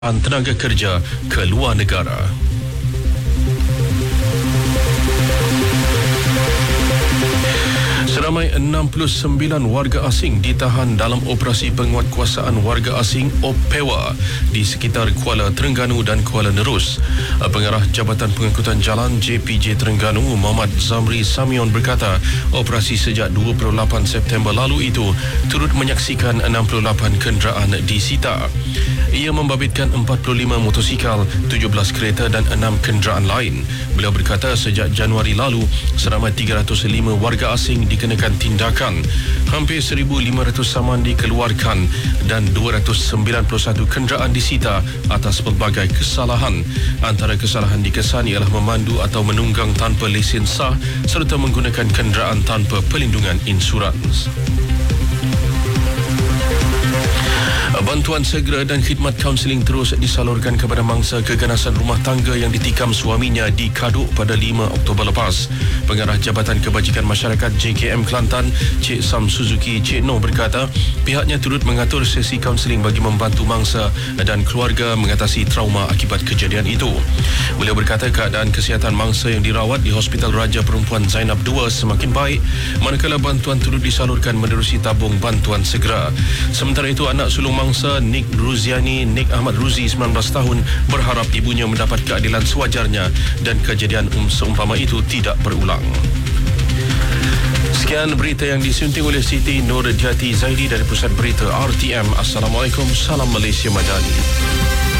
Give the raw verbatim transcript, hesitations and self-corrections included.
tenaga kerja ke luar negara. Seramai enam puluh sembilan warga asing ditahan dalam operasi penguatkuasaan warga asing O P E W A di sekitar Kuala Terengganu dan Kuala Nerus. Pengarah Jabatan Pengangkutan Jalan J P J Terengganu, Muhammad Zamri Samion berkata, operasi sejak dua puluh lapan September lalu itu turut menyaksikan enam puluh lapan kenderaan disita. Ia membabitkan empat puluh lima motosikal, tujuh belas kereta dan enam kenderaan lain. Beliau berkata sejak Januari lalu, seramai tiga ratus lima warga asing dikenakan tindakan. Hampir seribu lima ratus saman dikeluarkan dan dua ratus sembilan puluh satu kenderaan disita atas pelbagai kesalahan. Antara kesalahan dikesan ialah memandu atau menunggang tanpa lesen sah serta menggunakan kenderaan tanpa pelindungan insurans. Bantuan segera dan khidmat kaunseling terus disalurkan kepada mangsa keganasan rumah tangga yang ditikam suaminya di Kaduk pada lima Oktober lepas. Pengarah Jabatan Kebajikan Masyarakat J K M Kelantan, Cik Sam Suzuki Cik Noh berkata, pihaknya turut mengatur sesi kaunseling bagi membantu mangsa dan keluarga mengatasi trauma akibat kejadian itu. Beliau berkata keadaan kesihatan mangsa yang dirawat di Hospital Raja Perempuan Zainab dua semakin baik, manakala bantuan turut disalurkan menerusi tabung bantuan segera. Sementara itu, anak sulung mangsa Nik Ruziani, Nik Ahmad Ruzi, sembilan belas tahun, berharap ibunya mendapat keadilan sewajarnya dan kejadian um seumpama itu tidak berulang. Sekian berita yang disunting oleh Siti Nur Jati Zaidi dari Pusat Berita R T M. Assalamualaikum, salam Malaysia Madani.